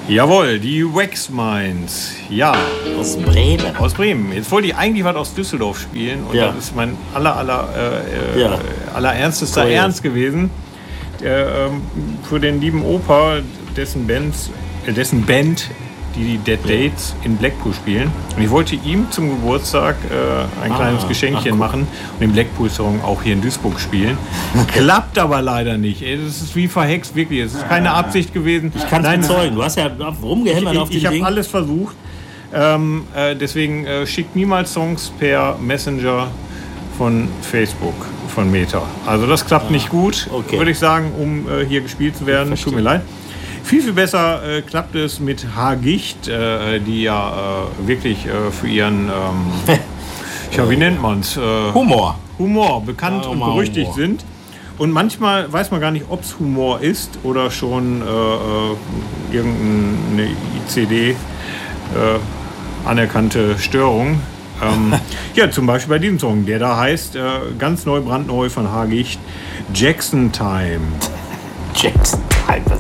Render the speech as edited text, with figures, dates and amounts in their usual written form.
Jawohl, die Wax Minds. Ja. Aus Bremen. Aus Bremen. Jetzt wollte ich eigentlich was aus Düsseldorf spielen. Und das ist mein allerernstester Ernst gewesen. Für den lieben Opa, dessen Band die Dead Dates in Blackpool spielen. Und ich wollte ihm zum Geburtstag ein kleines Geschenkchen machen und den Blackpool-Song auch hier in Duisburg spielen. Klappt aber leider nicht. Das ist wie verhext, wirklich. Es ist keine Absicht gewesen. Ich kann es bezeugen. Du hast ja rumgehämmert auf den Ding. Ich habe alles versucht. Deswegen schickt niemals Songs per Messenger von Facebook, von Meta. Also das klappt nicht gut, würde ich sagen, um hier gespielt zu werden. Tut mir leid. Viel besser klappt es mit Hagicht, die ja wirklich für ihren, wie nennt man es? Humor bekannt und berüchtigt sind. Und manchmal weiß man gar nicht, ob es Humor ist oder schon irgendeine ICD anerkannte Störung. Zum Beispiel bei diesem Song, der da heißt, ganz neu, brandneu von Hagicht, Jackson Time. Jackson Time.